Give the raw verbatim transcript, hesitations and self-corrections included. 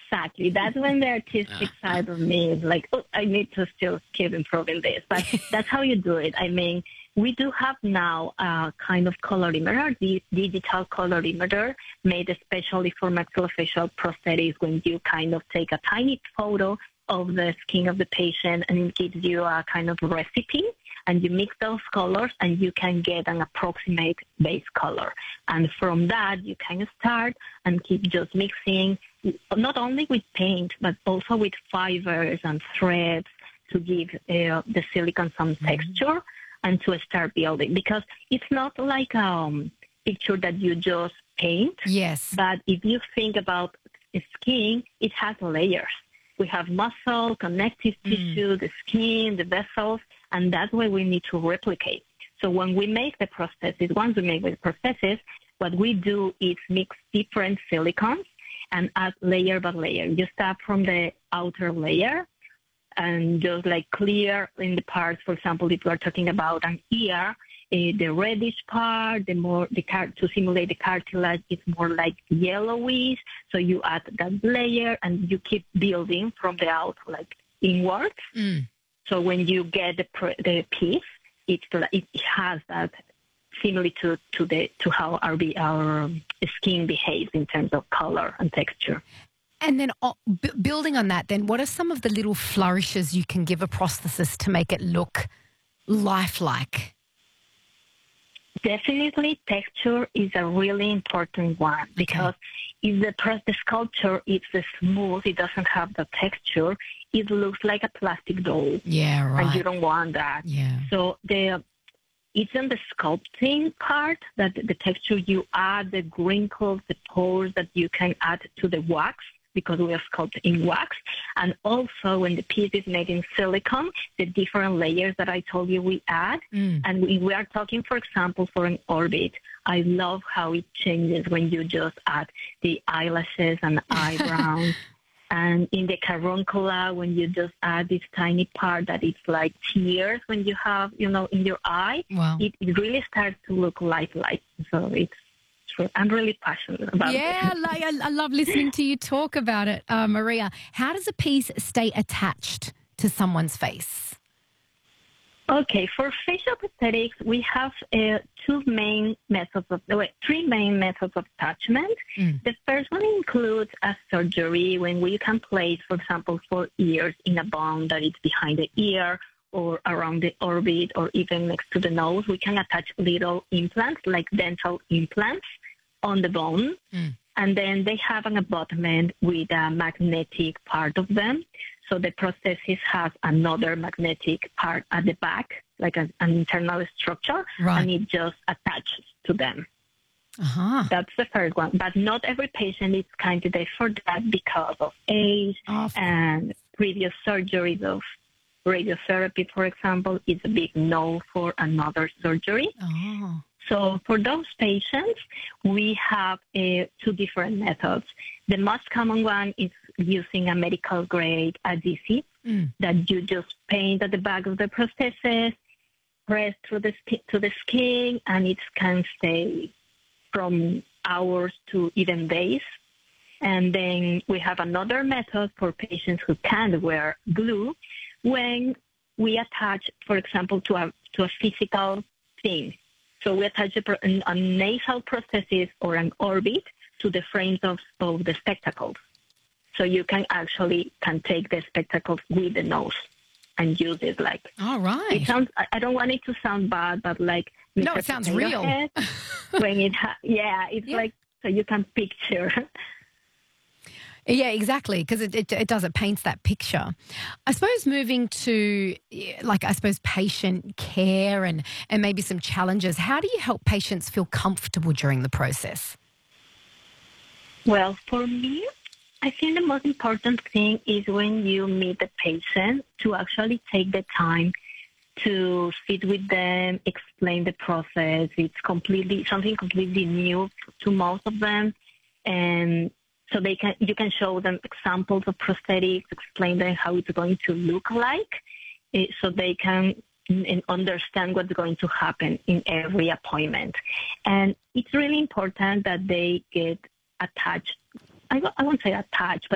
Exactly. That's when the artistic side of me is like, oh, I need to still keep improving this. But that's how you do it. I mean, we do have now a kind of colorimeter, the digital colorimeter made especially for maxillofacial prosthetics, when you kind of take a tiny photo of the skin of the patient and it gives you a kind of recipe, and you mix those colors and you can get an approximate base color. And from that, you can start and keep just mixing, not only with paint, but also with fibers and threads to give uh, the silicone some mm-hmm. texture and to start building. Because it's not like a um, picture that you just paint. Yes. But if you think about skin, it has layers. We have muscle, connective mm. tissue, the skin, the vessels, and that's what we need to replicate. So when we make the prosthesis, once we make the prosthesis, what we do is mix different silicones and add layer by layer. You start from the outer layer and just like clear in the parts. For example, if we are talking about an ear, Uh, the reddish part, the more the car to simulate the cartilage, it's more like yellowish. So you add that layer and you keep building from the out, like inwards. Mm. So when you get the the piece, it's it has that similar to to the to how our our skin behaves in terms of color and texture. And then uh, b- building on that, then what are some of the little flourishes you can give a prosthesis to make it look lifelike? Definitely, texture is a really important one because okay. if the, the sculpture is smooth, it doesn't have the texture, it looks like a plastic doll. Yeah, right. And you don't want that. Yeah. So the it's in the sculpting part that the texture you add, the wrinkles, the pores that you can add to the wax, because we are sculpting in wax. And also when the piece is made in silicone, the different layers that I told you we add. Mm. And we, we are talking, for example, for an orbit. I love how it changes when you just add the eyelashes and eyebrows. And in the caruncula, when you just add this tiny part that it's like tears when you have, you know, in your eye, wow. it, it really starts to look lifelike. So it's I'm really passionate about yeah, it. Yeah, like, I, I love listening to you talk about it, uh, Maria. How does a piece stay attached to someone's face? Okay, for facial prosthetics, we have uh, two main methods of, wait, three main methods of attachment. Mm. The first one includes a surgery when we can place, for example, for ears in a bone that is behind the ear or around the orbit or even next to the nose. We can attach little implants like dental implants on the bone. Mm. And then they have an abutment with a magnetic part of them. So the prosthesis has another magnetic part at the back, like a, an internal structure, right. and it just attaches to them. Uh-huh. That's the first one. But not every patient is candidate for that because of age oh, and previous surgeries of radiotherapy, for example, is a big no for another surgery. Oh. So for those patients, we have uh, two different methods. The most common one is using a medical-grade adhesive mm. that you just paint at the back of the prosthesis, press through the to the skin, and it can stay from hours to even days. And then we have another method for patients who can't wear glue, when we attach, for example, to a to a physical thing. So we attach a, a nasal prosthesis or an orbit to the frames of, of the spectacles. So you can actually can take the spectacles with the nose and use it like. All right. It sounds. I don't want it to sound bad, but like. No, it sounds real. Head, when it, ha- yeah, it's yeah. like so you can picture. Yeah, exactly, because it, it it does, it paints that picture. I suppose moving to, like, I suppose patient care and, and maybe some challenges, how do you help patients feel comfortable during the process? Well, for me, I think the most important thing is when you meet the patient to actually take the time to sit with them, explain the process. It's completely something completely new to most of them, and so they can you can show them examples of prosthetics, explain them how it's going to look like, so they can understand what's going to happen in every appointment. And it's really important that they get attached. I, I won't say attached, but